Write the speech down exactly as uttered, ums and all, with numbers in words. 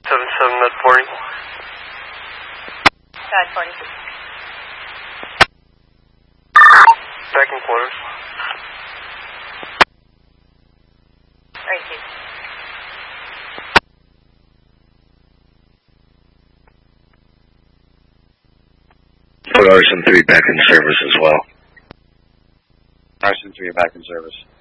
seven seven at forty. At forty. Back in quarters. Right, please. Put Arson three back in service as well. Arson three back in service.